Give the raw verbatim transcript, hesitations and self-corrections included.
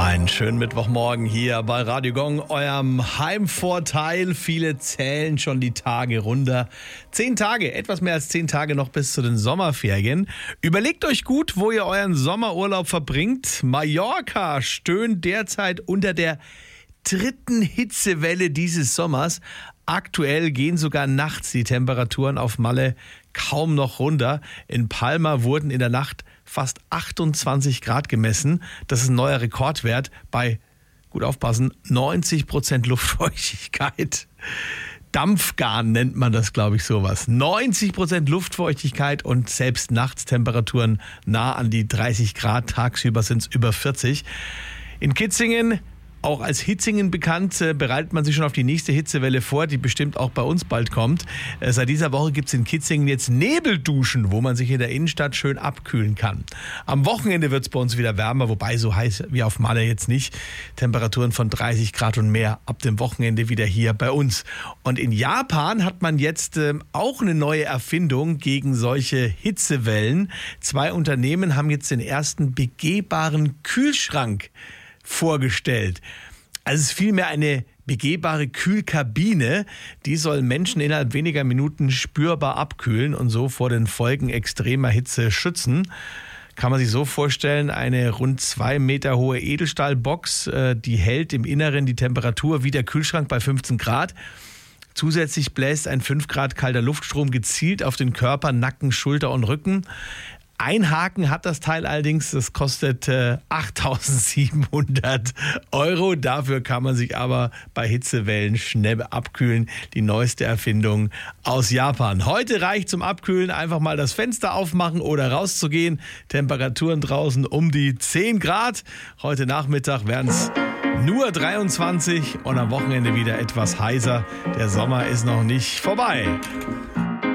Einen schönen Mittwochmorgen hier bei Radio Gong, eurem Heimvorteil. Viele zählen schon die Tage runter. Zehn Tage, etwas mehr als zehn Tage noch bis zu den Sommerferien. Überlegt euch gut, wo ihr euren Sommerurlaub verbringt. Mallorca stöhnt derzeit unter der dritten Hitzewelle dieses Sommers. Aktuell gehen sogar nachts die Temperaturen auf Malle kaum noch runter. In Palma wurden in der Nacht fast achtundzwanzig Grad gemessen. Das ist ein neuer Rekordwert bei, gut aufpassen, neunzig Prozent Luftfeuchtigkeit. Dampfgarn nennt man das, glaube ich, sowas. neunzig Prozent Luftfeuchtigkeit und selbst nachts Temperaturen nah an die dreißig Grad. Tagsüber sind es über vierzig. In Kitzingen, auch als Hitzingen bekannt, bereitet man sich schon auf die nächste Hitzewelle vor, die bestimmt auch bei uns bald kommt. Seit dieser Woche gibt es in Kitzingen jetzt Nebelduschen, wo man sich in der Innenstadt schön abkühlen kann. Am Wochenende wird es bei uns wieder wärmer, wobei so heiß wie auf Malle jetzt nicht. Temperaturen von dreißig Grad und mehr ab dem Wochenende wieder hier bei uns. Und in Japan hat man jetzt äh, auch eine neue Erfindung gegen solche Hitzewellen. Zwei Unternehmen haben jetzt den ersten begehbaren Kühlschrank vorgestellt. Also es ist vielmehr eine begehbare Kühlkabine, die soll Menschen innerhalb weniger Minuten spürbar abkühlen und so vor den Folgen extremer Hitze schützen. Kann man sich so vorstellen, eine rund zwei Meter hohe Edelstahlbox, die hält im Inneren die Temperatur wie der Kühlschrank bei fünfzehn Grad. Zusätzlich bläst ein fünf Grad kalter Luftstrom gezielt auf den Körper, Nacken, Schulter und Rücken. Ein Haken hat das Teil allerdings, das kostet äh, achttausendsiebenhundert Euro. Dafür kann man sich aber bei Hitzewellen schnell abkühlen. Die neueste Erfindung aus Japan. Heute reicht zum Abkühlen einfach mal das Fenster aufmachen oder rauszugehen. Temperaturen draußen um die zehn Grad. Heute Nachmittag werden es nur dreiundzwanzig und am Wochenende wieder etwas heißer. Der Sommer ist noch nicht vorbei.